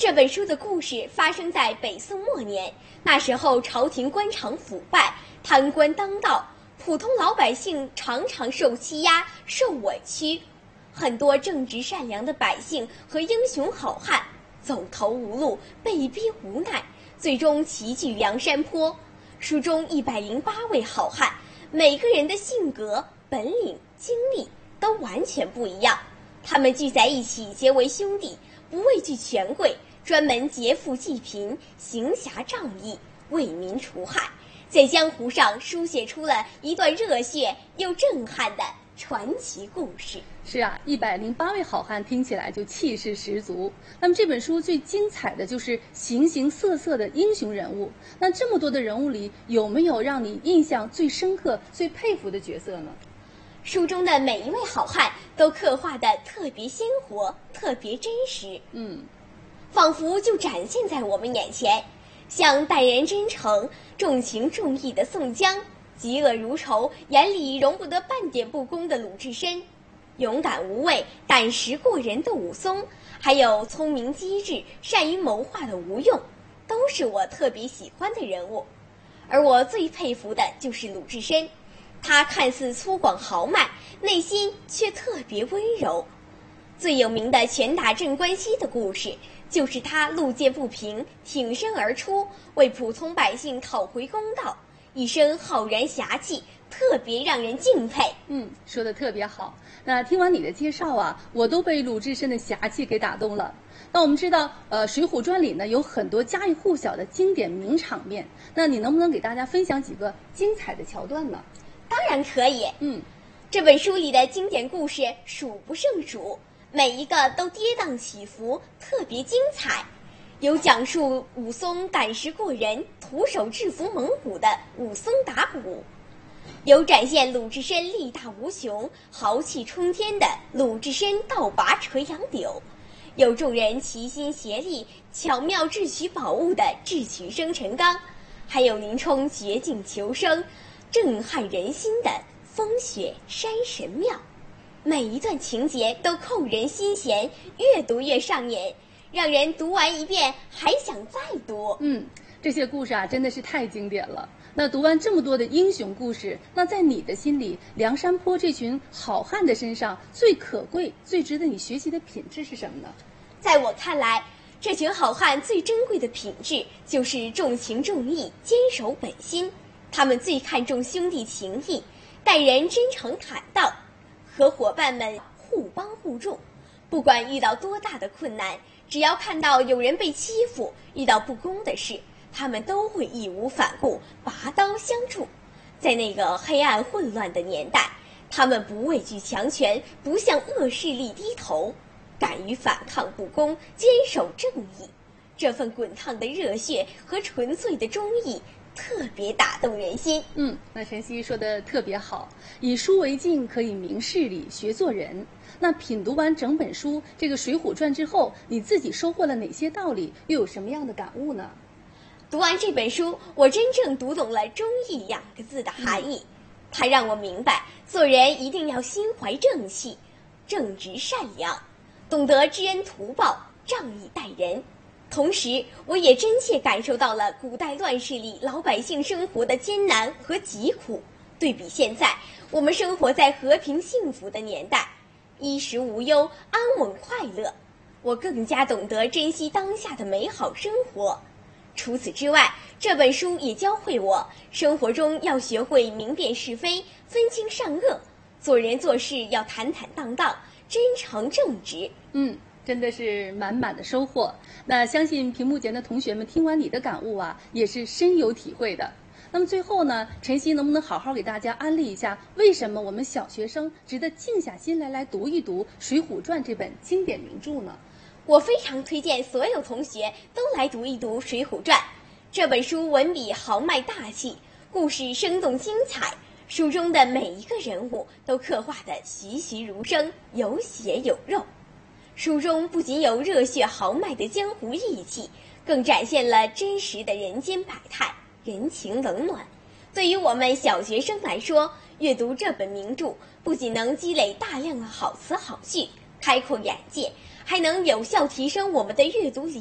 这本书的故事发生在北宋末年，那时候朝廷官场腐败，贪官当道，普通老百姓常常受欺压、受委屈，很多正直善良的百姓和英雄好汉走投无路，被逼无奈，最终齐聚梁山坡。书中108位好汉，每个人的性格、本领、经历都完全不一样，他们聚在一起结为兄弟，不畏惧权贵，专门劫富济贫，行侠仗义，为民除害，在江湖上书写出了一段热血又震撼的传奇故事。 是啊，108位好汉听起来就气势十足。那么这本书最精彩的就是形形色色的英雄人物。那这么多的人物里，有没有让你印象最深刻、最佩服的角色呢？ 书中的每一位好汉都刻画得特别鲜活，特别真实，仿佛就展现在我们眼前。像待人真诚、重情重义的宋江，嫉恶如仇，眼里容不得半点不公的鲁智深，勇敢无畏、胆识过人的武松，还有聪明机智、善于谋划的吴用，都是我特别喜欢的人物。而我最佩服的就是鲁智深，他看似粗犷豪迈，内心却特别温柔。最有名的拳打镇关西的故事，就是他路见不平，挺身而出，为普通百姓讨回公道，一身浩然侠气，特别让人敬佩。 说得特别好。那听完你的介绍啊，我都被鲁智深的侠气给打动了。那我们知道，《水浒传》里呢有很多家喻户晓的经典名场面，那你能不能给大家分享几个精彩的桥段呢？ 当然可以。这本书里的经典故事数不胜数，每一个都跌宕起伏，特别精彩。有讲述武松胆识过人，徒手制服猛虎的武松打虎，有展现鲁智深力大无穷、豪气冲天的鲁智深倒拔垂杨柳，有众人齐心协力巧妙智取宝物的智取生辰纲，还有林冲绝境求生、震撼人心的风雪山神庙。每一段情节都扣人心弦，越读越上瘾，让人读完一遍还想再读。 这些故事啊真的是太经典了。那读完这么多的英雄故事，那在你的心里，梁山坡这群好汉的身上最可贵、最值得你学习的品质是什么呢？ 在我看来，这群好汉最珍贵的品质就是重情重义、坚守本心。他们最看重兄弟情谊，待人真诚坦荡，和伙伴们互帮互助。不管遇到多大的困难，只要看到有人被欺负，遇到不公的事，他们都会义无反顾，拔刀相助。在那个黑暗混乱的年代，他们不畏惧强权，不向恶势力低头，敢于反抗不公，坚守正义。这份滚烫的热血和纯粹的忠义特别打动人心。 那晨曦说的特别好，以书为镜，可以明事理，学做人。那品读完整本书这个《水浒传》之后，你自己收获了哪些道理，又有什么样的感悟呢？ 读完这本书，我真正读懂了忠义2个字的含义。它让我明白，做人一定要心怀正气，正直善良，懂得知恩图报，仗义待人。同时，我也真切感受到了古代乱世里老百姓生活的艰难和疾苦。对比现在，我们生活在和平幸福的年代，衣食无忧，安稳快乐，我更加懂得珍惜当下的美好生活。除此之外，这本书也教会我，生活中要学会明辨是非，分清善恶，做人做事要坦坦荡荡，真诚正直。 真的是满满的收获。那相信屏幕前的同学们听完你的感悟啊，也是深有体会的。那么最后呢，晨曦能不能好好给大家安利一下，为什么我们小学生值得静下心来读一读《水浒传》这本经典名著呢？ 我非常推荐所有同学都来读一读《水浒传》。这本书文笔豪迈大气，故事生动精彩，书中的每一个人物都刻画得栩栩如生，有血有肉。书中不仅有热血豪迈的江湖义气，更展现了真实的人间百态、人情冷暖。对于我们小学生来说，阅读这本名著不仅能积累大量的好词好句，开阔眼界，还能有效提升我们的阅读理